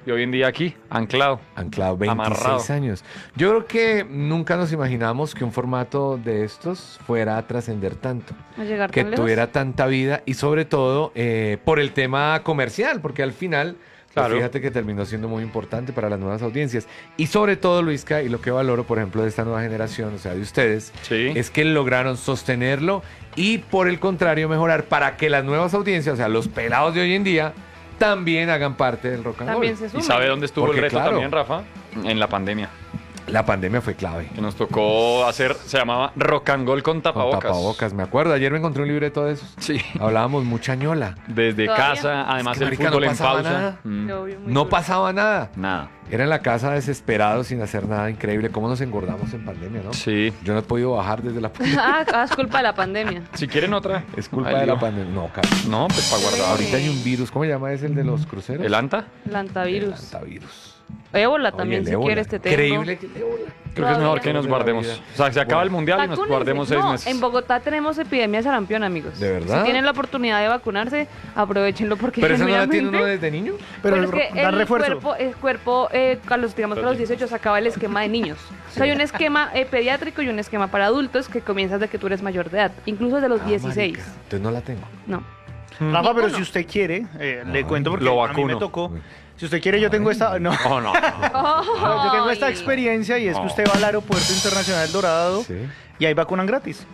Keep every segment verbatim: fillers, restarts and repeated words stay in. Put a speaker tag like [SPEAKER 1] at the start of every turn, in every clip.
[SPEAKER 1] y hoy en día aquí, anclado.
[SPEAKER 2] Anclado, veintiséis
[SPEAKER 1] Amarrado.
[SPEAKER 2] años. Yo creo que nunca nos imaginamos que un formato de estos fuera a trascender tanto,
[SPEAKER 3] A llegar
[SPEAKER 2] que
[SPEAKER 3] tan lejos.
[SPEAKER 2] tuviera tanta vida y sobre todo eh, por el tema comercial, porque al final, pues,
[SPEAKER 1] Claro.
[SPEAKER 2] fíjate que terminó siendo muy importante para las nuevas audiencias. Y sobre todo, Luisca, y lo que valoro, por ejemplo, de esta nueva generación, o sea, de ustedes,
[SPEAKER 1] Sí.
[SPEAKER 2] es que lograron sostenerlo y por el contrario mejorar para que las nuevas audiencias, o sea, los pelados de hoy en día, también hagan parte del rock and roll.
[SPEAKER 3] También se
[SPEAKER 1] ¿Y
[SPEAKER 3] suma.
[SPEAKER 1] sabe dónde estuvo
[SPEAKER 2] Porque,
[SPEAKER 1] el reto
[SPEAKER 2] claro.
[SPEAKER 1] también, Rafa? En la pandemia.
[SPEAKER 2] La pandemia fue clave.
[SPEAKER 1] Que nos tocó hacer, se llamaba Rock and Roll con
[SPEAKER 2] Con
[SPEAKER 1] tapabocas.
[SPEAKER 2] tapabocas, me acuerdo. Ayer me encontré un libreto de esos.
[SPEAKER 1] Sí.
[SPEAKER 2] Hablábamos mucha ñola.
[SPEAKER 1] Desde
[SPEAKER 3] ¿Todavía?
[SPEAKER 1] casa, además
[SPEAKER 2] Es que,
[SPEAKER 1] el
[SPEAKER 2] marica,
[SPEAKER 1] fútbol
[SPEAKER 2] no
[SPEAKER 1] en
[SPEAKER 2] pasaba
[SPEAKER 1] pausa.
[SPEAKER 2] nada.
[SPEAKER 1] Mm,
[SPEAKER 3] Obvio, muy
[SPEAKER 2] No
[SPEAKER 3] duro.
[SPEAKER 2] pasaba nada.
[SPEAKER 1] Nada.
[SPEAKER 2] Era en la casa desesperados sin hacer nada. Increíble. ¿Cómo nos engordamos en pandemia, no?
[SPEAKER 1] Sí.
[SPEAKER 2] Yo no he podido bajar desde la pandemia.
[SPEAKER 3] Ah, ah, es culpa de la pandemia.
[SPEAKER 1] Si quieren otra.
[SPEAKER 2] Es culpa
[SPEAKER 1] Ay,
[SPEAKER 2] de la
[SPEAKER 1] Dios.
[SPEAKER 2] pandemia. No, Carlos.
[SPEAKER 1] No, pues para guardar.
[SPEAKER 2] Ahorita hay un virus. ¿Cómo se llama ese, el de los cruceros?
[SPEAKER 1] ¿El anta?
[SPEAKER 3] El antivirus.
[SPEAKER 2] El antivirus.
[SPEAKER 3] Ébola
[SPEAKER 2] Oye,
[SPEAKER 3] también,
[SPEAKER 2] el
[SPEAKER 3] si
[SPEAKER 2] ébola.
[SPEAKER 3] quieres, te tengo.
[SPEAKER 2] Increíble que el ébola.
[SPEAKER 1] Creo que es mejor
[SPEAKER 3] Todavía.
[SPEAKER 1] que nos
[SPEAKER 2] De la
[SPEAKER 1] guardemos.
[SPEAKER 2] vida.
[SPEAKER 1] O sea, se acaba
[SPEAKER 2] Bueno.
[SPEAKER 1] el mundial y nos
[SPEAKER 3] Vacúnense.
[SPEAKER 1] guardemos seis
[SPEAKER 3] no,
[SPEAKER 1] meses.
[SPEAKER 3] en Bogotá tenemos epidemia de sarampión, amigos.
[SPEAKER 2] ¿De verdad?
[SPEAKER 3] Si tienen la oportunidad de vacunarse, aprovechenlo porque
[SPEAKER 2] ¿Pero esa no la tiene
[SPEAKER 3] genuinamente-
[SPEAKER 2] uno desde niño?
[SPEAKER 4] Pero
[SPEAKER 3] Pero es que
[SPEAKER 4] da
[SPEAKER 3] el
[SPEAKER 4] refuerzo.
[SPEAKER 3] cuerpo, el cuerpo eh, a los, digamos que a los dieciocho se acaba el esquema de niños. O sea, hay un esquema eh, pediátrico y un esquema para adultos que comienzas de que tú eres mayor de edad, incluso de los
[SPEAKER 2] Ah,
[SPEAKER 3] dieciséis.
[SPEAKER 2] marica. Entonces no la tengo.
[SPEAKER 3] No.
[SPEAKER 4] Rafa, pero
[SPEAKER 3] Ninguno.
[SPEAKER 4] si usted quiere, eh, le
[SPEAKER 2] Ay,
[SPEAKER 4] cuento porque
[SPEAKER 1] lo
[SPEAKER 4] a mí me
[SPEAKER 1] vacuno.
[SPEAKER 4] tocó. Si usted quiere, yo tengo esta. No.
[SPEAKER 1] Oh, no.
[SPEAKER 4] No, yo tengo esta
[SPEAKER 3] Ay.
[SPEAKER 4] experiencia y es que
[SPEAKER 1] No.
[SPEAKER 4] usted va al aeropuerto internacional Dorado
[SPEAKER 2] Sí.
[SPEAKER 4] y ahí vacunan gratis.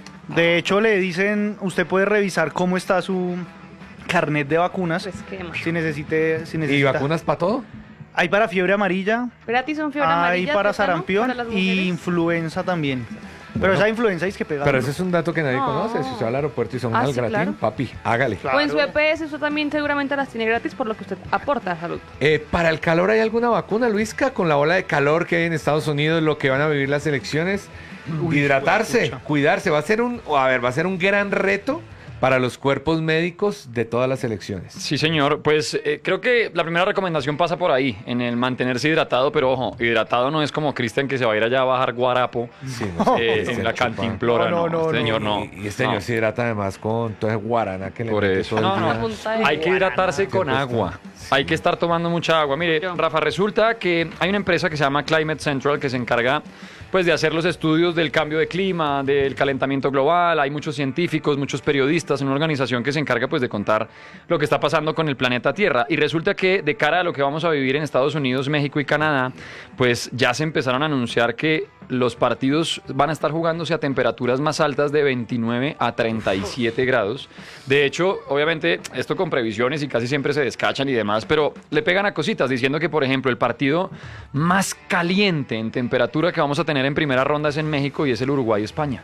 [SPEAKER 4] De hecho, le dicen, usted puede revisar cómo está su carnet de vacunas.
[SPEAKER 3] Su esquema.
[SPEAKER 4] Si necesite, si
[SPEAKER 2] ¿Y
[SPEAKER 4] necesita.
[SPEAKER 2] vacunas para todo?
[SPEAKER 4] Hay para fiebre amarilla,
[SPEAKER 3] Gratis son fiebre
[SPEAKER 4] hay
[SPEAKER 3] amarilla,
[SPEAKER 4] para
[SPEAKER 3] tétano,
[SPEAKER 4] sarampión
[SPEAKER 3] para las
[SPEAKER 4] y
[SPEAKER 3] mujeres.
[SPEAKER 4] influenza también. Pero
[SPEAKER 2] Bueno.
[SPEAKER 4] esa influenza es que pega.
[SPEAKER 2] Pero
[SPEAKER 4] duro.
[SPEAKER 2] ese es un dato que nadie
[SPEAKER 3] No.
[SPEAKER 2] conoce. Si usted va al aeropuerto y son
[SPEAKER 3] Ah,
[SPEAKER 2] al
[SPEAKER 3] sí,
[SPEAKER 2] gratín,
[SPEAKER 3] claro.
[SPEAKER 2] papi, hágale.
[SPEAKER 4] Claro.
[SPEAKER 3] O en su E P S usted también seguramente las tiene gratis por lo que usted aporta a salud.
[SPEAKER 2] Eh, ¿Para el calor hay alguna vacuna, Luisca? Con la ola de calor que hay en Estados Unidos, lo que van a vivir las elecciones, hidratarse,
[SPEAKER 4] pucha.
[SPEAKER 2] cuidarse. Va a ser un, a ver, va a ser un gran reto para los cuerpos médicos de todas las elecciones.
[SPEAKER 1] Sí, señor. Pues eh, creo que la primera recomendación pasa por ahí, en el mantenerse hidratado, pero ojo, hidratado no es como Cristian que se va a ir allá a bajar guarapo
[SPEAKER 2] Sí, no sé,
[SPEAKER 1] eh,
[SPEAKER 2] este
[SPEAKER 1] en la
[SPEAKER 2] chupa.
[SPEAKER 1] cantimplora.
[SPEAKER 4] No,
[SPEAKER 1] No,
[SPEAKER 4] no, no,
[SPEAKER 1] este señor
[SPEAKER 4] no.
[SPEAKER 1] no.
[SPEAKER 2] Y, y este
[SPEAKER 1] No.
[SPEAKER 2] señor se hidrata además con toda esa guarana que le
[SPEAKER 1] Por
[SPEAKER 2] mete
[SPEAKER 1] eso.
[SPEAKER 2] todo el
[SPEAKER 1] No, no,
[SPEAKER 2] día.
[SPEAKER 3] A punta de
[SPEAKER 1] Hay que hidratarse
[SPEAKER 2] Guarana.
[SPEAKER 1] con
[SPEAKER 2] Qué
[SPEAKER 1] agua.
[SPEAKER 2] cuesta.
[SPEAKER 1] Hay que estar tomando mucha agua. Mire,
[SPEAKER 3] Yo.
[SPEAKER 1] Rafa, resulta que hay una empresa que se llama Climate Central que se encarga pues de hacer los estudios del cambio de clima, del calentamiento global. Hay muchos científicos, muchos periodistas, una organización que se encarga pues de contar lo que está pasando con el planeta Tierra. Y resulta que de cara a lo que vamos a vivir en Estados Unidos, México y Canadá, pues ya se empezaron a anunciar que los partidos van a estar jugándose a temperaturas más altas de veintinueve a treinta y siete grados. De hecho, obviamente, esto con previsiones y casi siempre se descachan y demás, pero le pegan a cositas diciendo que, por ejemplo, el partido más caliente en temperatura que vamos a tener en primera ronda es en México y es el Uruguay-España.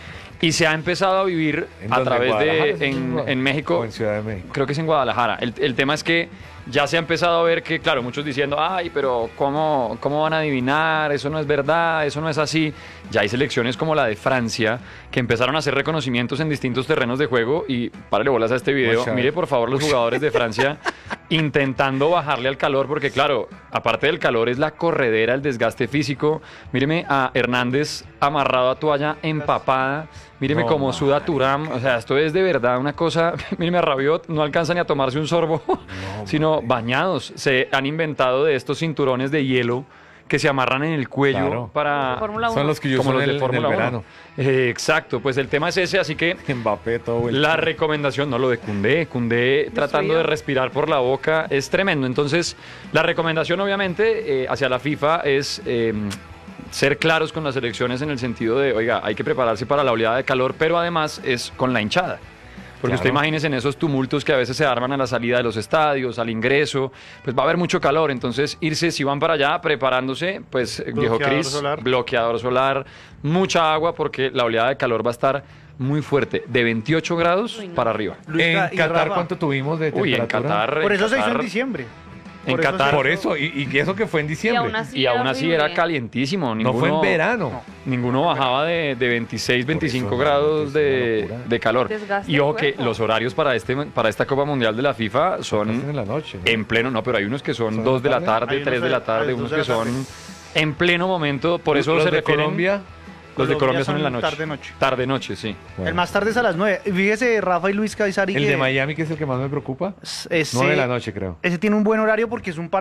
[SPEAKER 1] Y se ha empezado a vivir
[SPEAKER 2] ¿En
[SPEAKER 1] a
[SPEAKER 2] dónde?
[SPEAKER 1] través
[SPEAKER 2] ¿Guadalajara?
[SPEAKER 1] de,
[SPEAKER 2] ¿Es
[SPEAKER 1] en,
[SPEAKER 2] Guadalajara?
[SPEAKER 1] en México,
[SPEAKER 2] O en Ciudad de México.
[SPEAKER 1] creo que es en Guadalajara. El, el tema es que ya se ha empezado a ver que, claro, muchos diciendo, ay, pero ¿cómo, ¿cómo van a adivinar? Eso no es verdad, eso no es así. Ya hay selecciones como la de Francia que empezaron a hacer reconocimientos en distintos terrenos de juego y párale bolas a este video.
[SPEAKER 2] Mucha-
[SPEAKER 1] Mire, por favor, los jugadores de Francia intentando bajarle al calor porque, claro, aparte del calor es la corredera, el desgaste físico. Míreme a Hernández amarrado a toalla empapada. Míreme
[SPEAKER 2] No,
[SPEAKER 1] cómo
[SPEAKER 2] man.
[SPEAKER 1] suda Thuram. O sea, esto es de verdad una cosa. Míreme a Rabiot, no alcanza ni a tomarse un sorbo, sino bañados. Se han inventado de estos cinturones de hielo que se amarran en el cuello
[SPEAKER 2] Claro.
[SPEAKER 1] para...
[SPEAKER 3] Fórmula uno.
[SPEAKER 2] Son los que yo
[SPEAKER 1] como
[SPEAKER 2] uso
[SPEAKER 1] los
[SPEAKER 2] en
[SPEAKER 1] de
[SPEAKER 2] el, en el
[SPEAKER 1] Fórmula uno.
[SPEAKER 2] verano.
[SPEAKER 1] Eh, exacto, pues el tema es ese, así que
[SPEAKER 2] Mbappé todo vuelto.
[SPEAKER 1] la recomendación, no lo de Koundé, Koundé tratando de respirar por la boca es tremendo. Entonces, la recomendación obviamente eh, hacia la FIFA es eh, ser claros con las elecciones en el sentido de, oiga, hay que prepararse para la oleada de calor, pero además es con la hinchada. Porque usted
[SPEAKER 2] Claro.
[SPEAKER 1] imagínese en esos tumultos que a veces se arman a la salida de los estadios, al ingreso, pues va a haber mucho calor. Entonces, irse, si van para allá, preparándose, pues, eh, viejo
[SPEAKER 4] Bloqueador
[SPEAKER 1] Cris,
[SPEAKER 4] solar.
[SPEAKER 1] bloqueador solar, mucha agua, porque la oleada de calor va a estar muy fuerte, de veintiocho grados
[SPEAKER 3] Uy, no.
[SPEAKER 1] para arriba.
[SPEAKER 4] Luisca,
[SPEAKER 2] En
[SPEAKER 4] y
[SPEAKER 2] Qatar,
[SPEAKER 4] Rafa,
[SPEAKER 2] ¿cuánto tuvimos de
[SPEAKER 1] Uy, en
[SPEAKER 2] temperatura?
[SPEAKER 1] Qatar.
[SPEAKER 4] Por
[SPEAKER 1] en
[SPEAKER 4] eso se hizo en
[SPEAKER 1] Qatar-
[SPEAKER 4] diciembre.
[SPEAKER 1] En
[SPEAKER 4] Por eso
[SPEAKER 1] Qatar.
[SPEAKER 4] se-
[SPEAKER 2] Por eso, y, y eso que fue en
[SPEAKER 3] Y
[SPEAKER 2] diciembre.
[SPEAKER 3] aún así,
[SPEAKER 1] Y aún así era
[SPEAKER 3] horrible.
[SPEAKER 1] calientísimo.
[SPEAKER 2] no
[SPEAKER 1] Ninguno,
[SPEAKER 2] fue en verano.
[SPEAKER 1] Ninguno bajaba de, de veintiséis, veinticinco
[SPEAKER 2] eso,
[SPEAKER 1] grados
[SPEAKER 2] es
[SPEAKER 1] de,
[SPEAKER 2] una locura.
[SPEAKER 1] de calor.
[SPEAKER 3] Desgaste
[SPEAKER 1] Y ojo
[SPEAKER 3] del
[SPEAKER 1] que
[SPEAKER 3] cuerpo.
[SPEAKER 1] los horarios para, este, para esta Copa Mundial de la FIFA
[SPEAKER 2] Están
[SPEAKER 1] son
[SPEAKER 2] en la noche. ¿no?
[SPEAKER 1] en pleno, no, pero hay unos que son
[SPEAKER 2] ¿Son
[SPEAKER 1] dos de la
[SPEAKER 2] tarde?
[SPEAKER 1] tarde,
[SPEAKER 4] Hay unos
[SPEAKER 1] tres de
[SPEAKER 4] de-
[SPEAKER 1] la tarde,
[SPEAKER 4] hay
[SPEAKER 1] unos
[SPEAKER 4] dos de
[SPEAKER 1] que
[SPEAKER 4] la
[SPEAKER 1] son
[SPEAKER 4] tarde.
[SPEAKER 1] en pleno momento. Por eso
[SPEAKER 2] los
[SPEAKER 1] se
[SPEAKER 2] de
[SPEAKER 1] refieren.
[SPEAKER 2] Colombia.
[SPEAKER 1] Los de
[SPEAKER 4] Colombia
[SPEAKER 1] Colombia son en la
[SPEAKER 4] son
[SPEAKER 1] noche.
[SPEAKER 4] tarde-noche.
[SPEAKER 1] Tarde-noche, sí.
[SPEAKER 2] Bueno.
[SPEAKER 4] El más tarde es a las nueve. Fíjese, Rafa y Luis Caizari.
[SPEAKER 2] El
[SPEAKER 4] que
[SPEAKER 2] de Miami, que es el que más me preocupa.
[SPEAKER 4] ese-
[SPEAKER 2] nueve de la noche, creo.
[SPEAKER 4] Ese tiene un buen horario porque es un